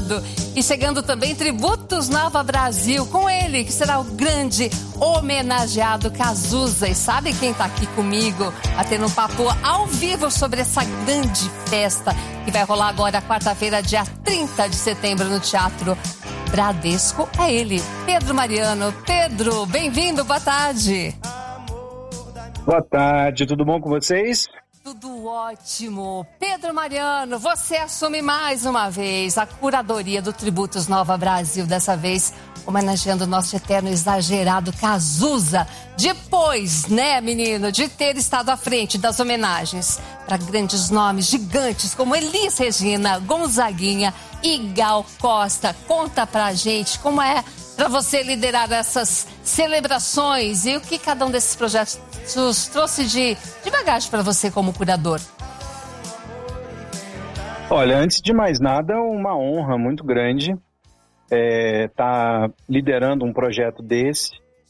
convidado. E chegando também Tributos Nova Brasil, com ele, que será o grande homenageado Cazuza. E sabe quem tá aqui comigo, batendo um papo ao vivo sobre essa grande festa que vai rolar agora, quarta-feira, dia 30 de setembro, no Teatro Bradesco? É ele, Pedro Mariano. Pedro, bem-vindo, boa tarde. Boa tarde, tudo bom com vocês? Tudo ótimo. Pedro Mariano, você assume mais uma vez a curadoria do Tributos Nova Brasil, dessa vez homenageando o nosso eterno exagerado Cazuza. Depois, né, menino, de ter estado à frente das homenagens para grandes nomes gigantes como Elis Regina, Gonzaguinha e Gal Costa. Conta pra gente como é para você liderar essas celebrações e o que cada um desses projetos trouxe de bagagem para você como curador. Olha, antes de mais nada, uma honra muito grande estar liderando um projeto desse,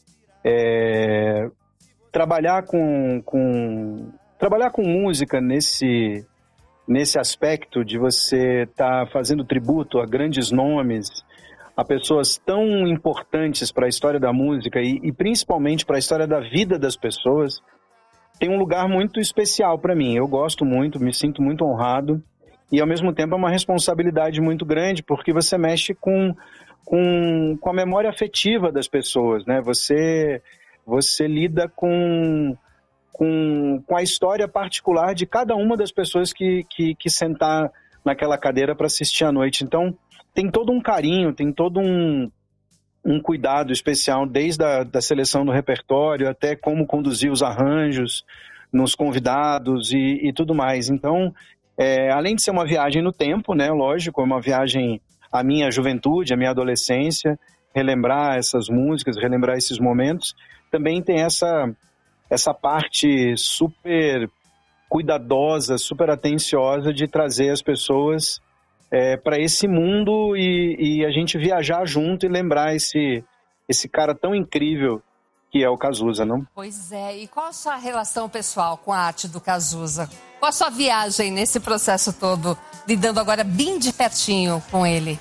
trabalhar com música nesse aspecto de você estar fazendo tributo a grandes nomes, a pessoas tão importantes para a história da música e principalmente para a história da vida das pessoas, tem um lugar muito especial para mim. Eu gosto muito, me sinto muito honrado e ao mesmo tempo é uma responsabilidade muito grande, porque você mexe com a memória afetiva das pessoas, né? Você lida com a história particular de cada uma das pessoas que sentar naquela cadeira para assistir à noite. Então, tem todo um carinho, tem todo um cuidado especial, desde a seleção do repertório até como conduzir os arranjos nos convidados e tudo mais. Então, além de ser uma viagem no tempo, né, lógico, é uma viagem à minha juventude, à minha adolescência, relembrar essas músicas, relembrar esses momentos, também tem essa parte super cuidadosa, super atenciosa de trazer as pessoas para esse mundo e a gente viajar junto e lembrar esse cara tão incrível que é o Cazuza, não? Pois é, e qual a sua relação pessoal com a arte do Cazuza? Qual a sua viagem nesse processo todo, lidando agora bem de pertinho com ele?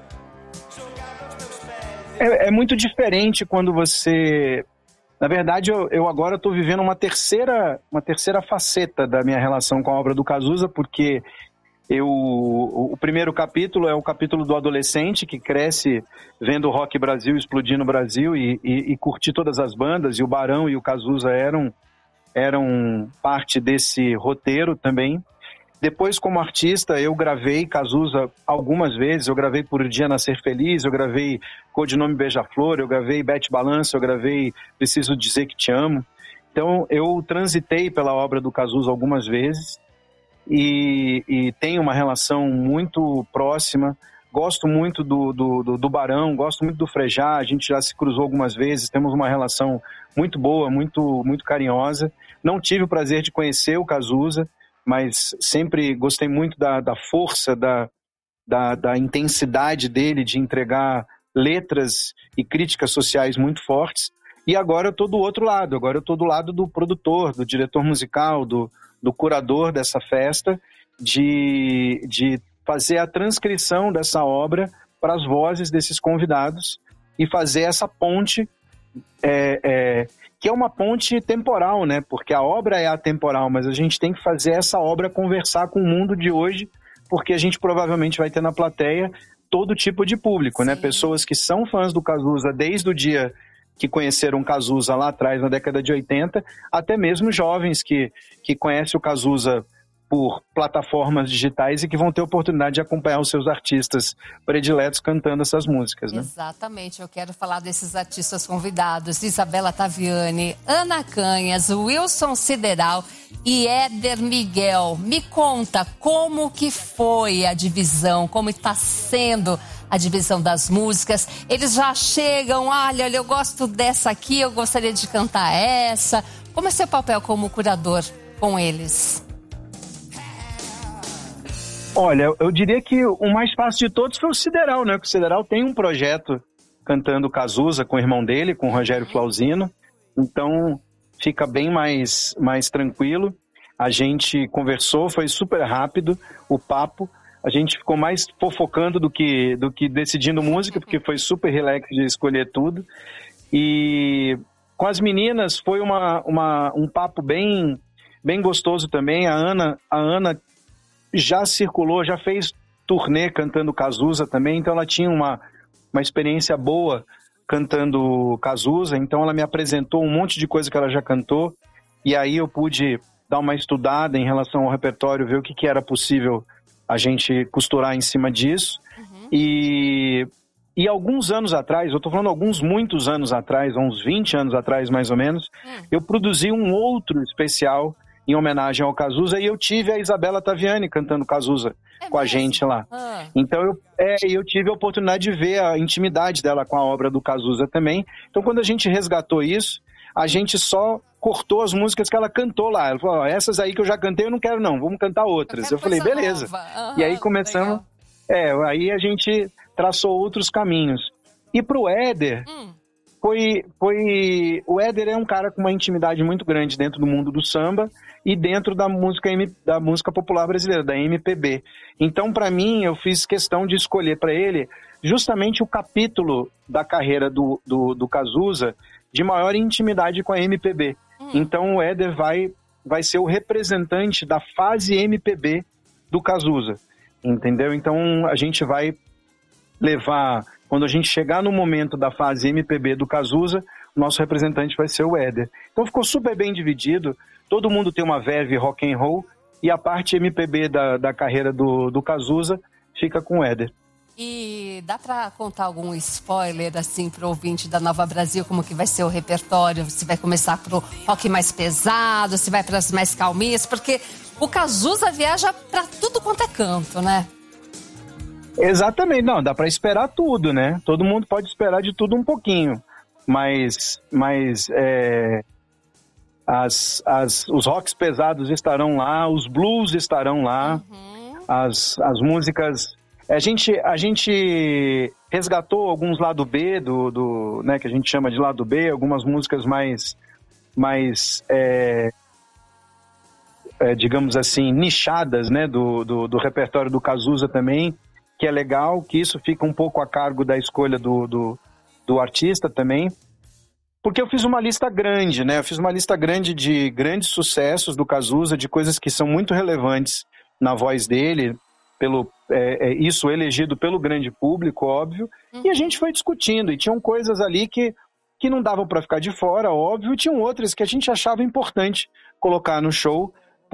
É muito diferente quando você... Na verdade, eu agora estou vivendo uma terceira faceta da minha relação com a obra do Cazuza, porque o primeiro capítulo é o capítulo do adolescente que cresce vendo o Rock Brasil explodir no Brasil e curtir todas as bandas, e o Barão e o Cazuza eram parte desse roteiro também. Depois, como artista, eu gravei Cazuza algumas vezes. Eu gravei Por Dia Nascer Feliz, eu gravei Codinome Beija-Flor, eu gravei Bete Balança, eu gravei Preciso Dizer Que Te Amo. Então, eu transitei pela obra do Cazuza algumas vezes e tenho uma relação muito próxima. Gosto muito do Barão, gosto muito do Frejá, a gente já se cruzou algumas vezes, temos uma relação muito boa, muito, muito carinhosa. Não tive o prazer de conhecer o Cazuza, mas sempre gostei muito da força, da intensidade dele de entregar letras e críticas sociais muito fortes. E agora eu estou do outro lado, agora eu estou do lado do produtor, do diretor musical, do curador dessa festa, de fazer a transcrição dessa obra para as vozes desses convidados e fazer essa ponte, que é uma ponte temporal, né? Porque a obra é atemporal, mas a gente tem que fazer essa obra conversar com o mundo de hoje, porque a gente provavelmente vai ter na plateia todo tipo de público, né? Pessoas que são fãs do Cazuza desde o dia que conheceram o Cazuza lá atrás, na década de 80, até mesmo jovens que conhecem o Cazuza por plataformas digitais e que vão ter oportunidade de acompanhar os seus artistas prediletos cantando essas músicas, né? Exatamente, eu quero falar desses artistas convidados: Isabela Taviani, Ana Canhas, Wilson Sideral e Éder Miguel. Me conta como que foi a divisão, como está sendo a divisão das músicas. Eles já chegam, olha, eu gosto dessa aqui, eu gostaria de cantar essa. Como é seu papel como curador com eles? Olha, eu diria que o mais fácil de todos foi o Sideral, né? Porque o Sideral tem um projeto cantando Cazuza com o irmão dele, com o Rogério Flauzino. Então, fica bem mais tranquilo. A gente conversou, foi super rápido o papo. A gente ficou mais fofocando do que decidindo música, porque foi super relax de escolher tudo. E com as meninas foi um papo bem gostoso também. A Ana já circulou, já fez turnê cantando Cazuza também, então ela tinha uma experiência boa cantando Cazuza, então ela me apresentou um monte de coisa que ela já cantou, e aí eu pude dar uma estudada em relação ao repertório, ver o que era possível a gente costurar em cima disso. E alguns anos atrás, eu tô falando muitos anos atrás, uns 20 anos atrás mais ou menos, eu produzi um outro especial em homenagem ao Cazuza, e eu tive a Isabela Taviani cantando Cazuza com a gente lá. Então eu tive a oportunidade de ver a intimidade dela com a obra do Cazuza também. Então quando a gente resgatou isso, a gente só cortou as músicas que ela cantou lá. Ela falou, essas aí que eu já cantei eu não quero não, vamos cantar outras. Eu falei, beleza. E aí começamos, aí a gente traçou outros caminhos. E pro Éder, o Éder é um cara com uma intimidade muito grande dentro do mundo do samba e dentro da música popular brasileira, da MPB. Então, para mim, eu fiz questão de escolher para ele justamente o capítulo da carreira do Cazuza de maior intimidade com a MPB. Então, o Éder vai ser o representante da fase MPB do Cazuza, entendeu? Então, a gente vai levar, quando a gente chegar no momento da fase MPB do Cazuza, o nosso representante vai ser o Éder. Então ficou super bem dividido, todo mundo tem uma verve rock and roll, e a parte MPB da carreira do Cazuza fica com o Éder. E dá pra contar algum spoiler, assim, pro ouvinte da Nova Brasil, como que vai ser o repertório? Se vai começar pro rock mais pesado, se vai pras mais calminhas? Porque o Cazuza viaja pra tudo quanto é canto, né? Exatamente, não, dá pra esperar tudo, né? Todo mundo pode esperar de tudo um pouquinho, mas os rocks pesados estarão lá, os blues estarão lá, as músicas... A gente resgatou alguns lado B né, que a gente chama de lado B, algumas músicas mais digamos assim, nichadas, né, do repertório do Cazuza também, que é legal, que isso fica um pouco a cargo da escolha do artista também, porque eu fiz uma lista grande, né? Eu fiz uma lista grande de grandes sucessos do Cazuza, de coisas que são muito relevantes na voz dele, isso elegido pelo grande público, óbvio, e a gente foi discutindo, e tinham coisas ali que não davam para ficar de fora, óbvio, e tinham outras que a gente achava importante colocar no show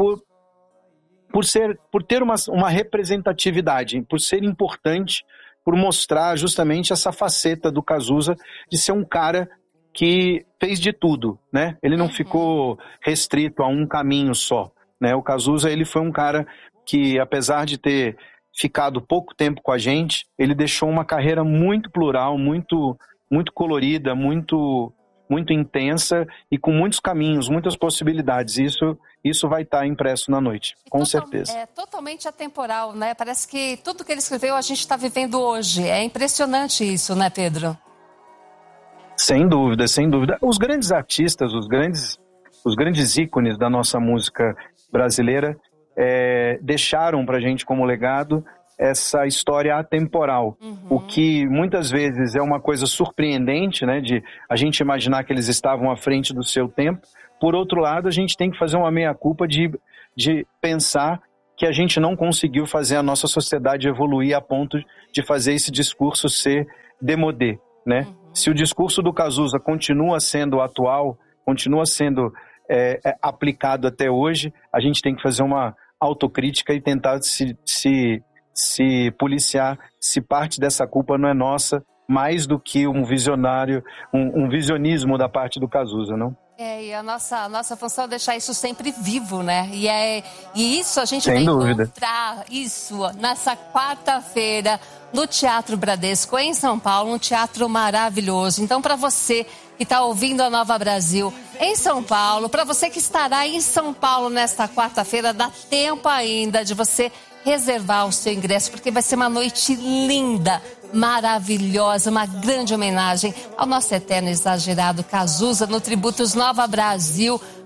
por ter uma representatividade, por ser importante, por mostrar justamente essa faceta do Cazuza de ser um cara que fez de tudo, né? Ele não ficou restrito a um caminho só, né? O Cazuza, ele foi um cara que, apesar de ter ficado pouco tempo com a gente, ele deixou uma carreira muito plural, muito, muito colorida, muito intensa e com muitos caminhos, muitas possibilidades. Isso vai estar impresso na noite, com certeza. É totalmente atemporal, né? Parece que tudo que ele escreveu a gente está vivendo hoje. É impressionante isso, né, Pedro? Sem dúvida, sem dúvida. Os grandes artistas, os grandes ícones da nossa música brasileira deixaram pra gente como legado essa história atemporal, o que muitas vezes é uma coisa surpreendente, né, de a gente imaginar que eles estavam à frente do seu tempo. Por outro lado, a gente tem que fazer uma meia-culpa de pensar que a gente não conseguiu fazer a nossa sociedade evoluir a ponto de fazer esse discurso ser démodé, né? Se o discurso do Cazuza continua sendo atual, continua sendo aplicado até hoje, a gente tem que fazer uma autocrítica e tentar se policiar se parte dessa culpa não é nossa, mais do que um visionismo da parte do Cazuza, não? E a nossa função é deixar isso sempre vivo, né? E isso a gente vai encontrar isso nessa quarta-feira no Teatro Bradesco, em São Paulo, um teatro maravilhoso. Então, para você que está ouvindo a Nova Brasil em São Paulo, para você que estará em São Paulo nesta quarta-feira, dá tempo ainda de você reservar o seu ingresso, porque vai ser uma noite linda, maravilhosa, uma grande homenagem ao nosso eterno exagerado Cazuza no Tributos Nova Brasil,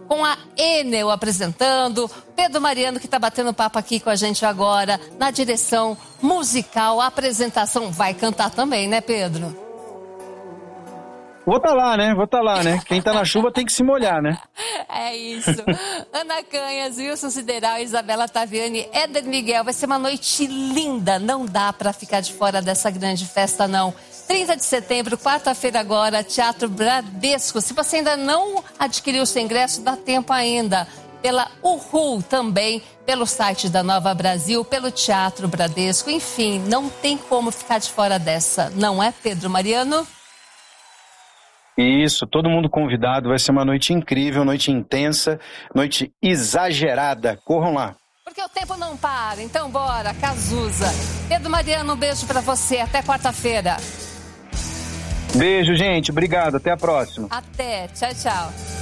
com a Enel apresentando, Pedro Mariano que está batendo papo aqui com a gente agora, na direção musical, a apresentação. Vai cantar também, né, Pedro? Vou estar lá, né? Quem tá na chuva tem que se molhar, né? É isso. Ana Canhas, Wilson Sideral, Isabela Taviani, Éder Miguel. Vai ser uma noite linda. Não dá para ficar de fora dessa grande festa, não. 30 de setembro, quarta-feira agora, Teatro Bradesco. Se você ainda não adquiriu o seu ingresso, dá tempo ainda. Pela Uhul também, pelo site da Nova Brasil, pelo Teatro Bradesco. Enfim, não tem como ficar de fora dessa. Não é, Pedro Mariano? Isso, todo mundo convidado, vai ser uma noite incrível, noite intensa, noite exagerada. Corram lá. Porque o tempo não para, então bora, Cazuza. Pedro Mariano, um beijo pra você, até quarta-feira. Beijo, gente, obrigado, até a próxima. Até, tchau, tchau.